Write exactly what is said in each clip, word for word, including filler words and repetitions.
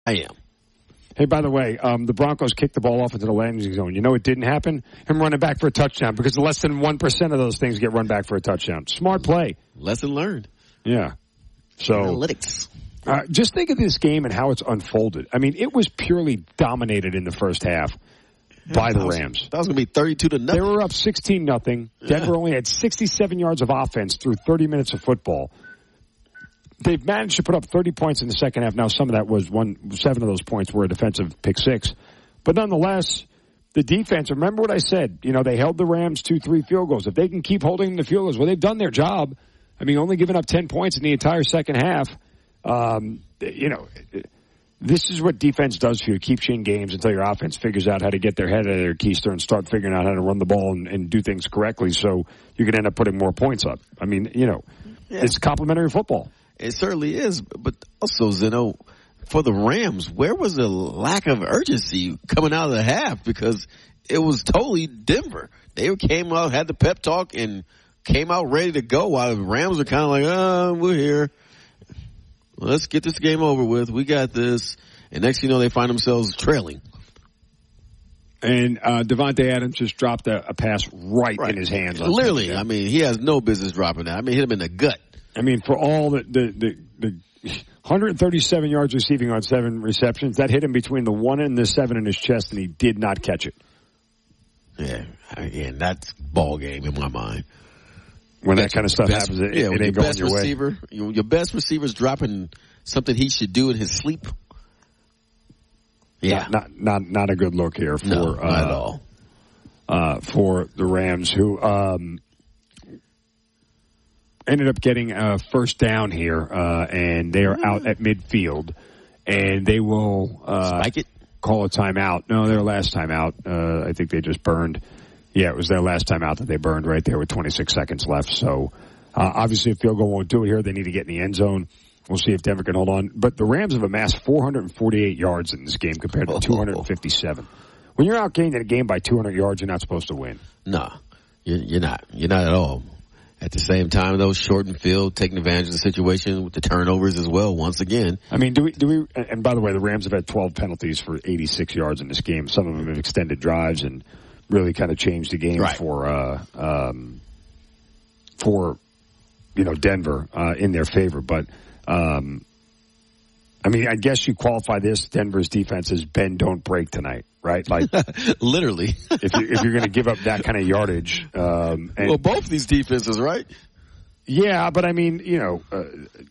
I am. Hey, by the way, um, the Broncos kicked the ball off into the landing zone. You know it didn't happen? Him running back for a touchdown, because less than one percent of those things get run back for a touchdown. Smart play. Lesson learned. Yeah. So Analytics. Uh, just think of this game and how it's unfolded. I mean, it was purely dominated in the first half by the Rams. That was going to be thirty-two to nothing. They were up sixteen nothing. Denver yeah. only had sixty-seven yards of offense through thirty minutes of football. They've managed to put up thirty points in the second half. Now, some of that was one, seven of those points were a defensive pick six. But nonetheless, the defense, remember what I said, you know, they held the Rams to three field goals. If they can keep holding the field goals, well, they've done their job. I mean, only giving up ten points in the entire second half. Um, you know, this is what defense does for you. It keeps you in games until your offense figures out how to get their head out of their keister and start figuring out how to run the ball and, and do things correctly, so you can end up putting more points up. I mean, you know, yeah. it's complimentary football. It certainly is, but also, Zeno, for the Rams, where was the lack of urgency coming out of the half? Because it was totally Denver. They came out, had the pep talk, and came out ready to go, while the Rams are kind of like, oh, we're here. Let's get this game over with. We got this. And next thing you know, they find themselves trailing. And uh, Devontae Adams just dropped a, a pass right, right in his hands. Literally. I mean, he has no business dropping that. I mean, hit him in the gut. I mean, for all the, the, the, the one hundred thirty-seven yards receiving on seven receptions, that hit him between the one and the seven in his chest, and he did not catch it. Yeah, again, that's ball game in my mind. When that kind of stuff best, happens, it, yeah, it ain't going your receiver, way. Your, your best receiver's dropping something he should do in his sleep. Yeah. Not not, not, not a good look here for, no, not uh, at all. Uh, for the Rams, who um, ended up getting a first down here, uh, and they are mm. out at midfield, and they will uh, Spike it? call a timeout. No, their last timeout. Uh, I think they just burned. Yeah, it was their last time out that they burned right there with twenty-six seconds left. So, uh, obviously a field goal won't do it here. They need to get in the end zone. We'll see if Denver can hold on. But the Rams have amassed four hundred forty-eight yards in this game compared to two hundred fifty-seven. When you're outgained in a game by two hundred yards, you're not supposed to win. No, you're, you're not. You're not at all. At the same time, though, shortened field, taking advantage of the situation with the turnovers as well, once again. I mean, do we, do we, and by the way, the Rams have had twelve penalties for eighty-six yards in this game. Some of them have extended drives and really kind of changed the game right. for, uh, um, for, you know, Denver, uh, in their favor. But, um, I mean, I guess you qualify this Denver's defense as bend, don't break tonight, right? Like, literally. if you if you're going to give up that kind of yardage, um, and, well, both these defenses, right? Yeah, but I mean, you know, uh,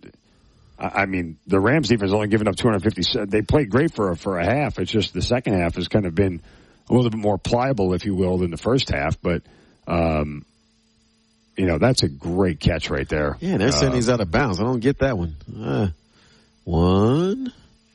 I mean, the Rams defense only given up two hundred fifty. They played great for a, for a half. It's just the second half has kind of been a little bit more pliable, if you will, than the first half. But, um, you know, that's a great catch right there. Yeah, they're saying uh, he's out of bounds. I don't get that one. Uh, one,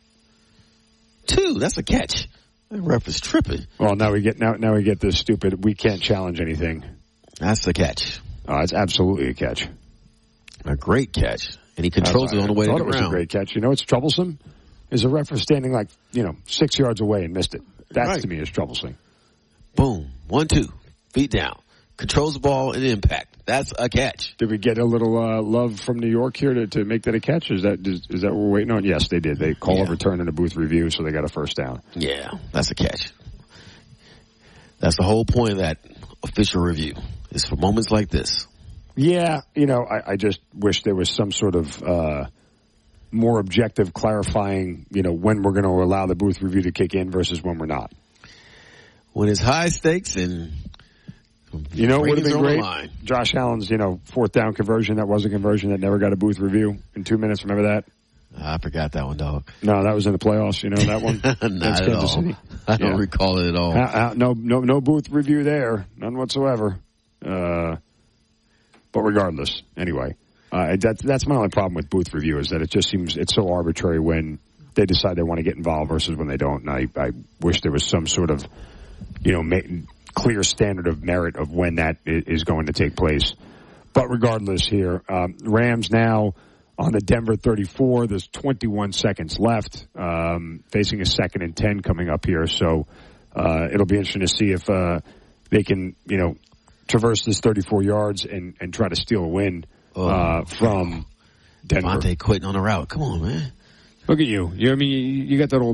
two. That's a catch. That ref is tripping. Well, now we get now now we get this stupid. We can't challenge anything. That's the catch. Oh, it's absolutely a catch. A great catch, and he controls it on the way to the ground. I thought it was a great catch. You know what's troublesome? Is a ref standing like you know six yards away and missed it. That right. to me is troublesome. Boom, one, two, feet down, controls the ball and impact. That's a catch. Did we get a little uh, love from New York here to, to make that a catch? Is that is, is that what we're waiting on? Yes, they did. They call yeah. a return and a booth review, so they got a first down. Yeah, that's a catch. That's the whole point of that official review. Is for moments like this. Yeah, you know, I, I just wish there was some sort of uh, more objective, clarifying, you know, when we're going to allow the booth review to kick in versus when we're not. When it's high stakes and you know, it would have been great. Josh Allen's, you know, fourth down conversion. That was a conversion that never got a booth review in two minutes. Remember that? I forgot that one, dog. No, that was in the playoffs. You know that one? Not That's at Kansas all. City. I don't yeah. recall it at all. Uh, uh, no, no, no booth review there. None whatsoever. Uh, but regardless, anyway, uh, that's that's my only problem with booth review is that it just seems it's so arbitrary when they decide they want to get involved versus when they don't. And I, I wish there was some sort of, you know, ma- clear standard of merit of when that is going to take place. But regardless here, um, Rams now on the Denver thirty-four. There's twenty-one seconds left, um, facing a second and ten coming up here. So uh, it'll be interesting to see if uh, they can, you know, traverse this thirty-four yards and, and try to steal a win uh, from Denver. Devontae quitting on the route. Come on, man. Look at you. You I mean, you, you got that old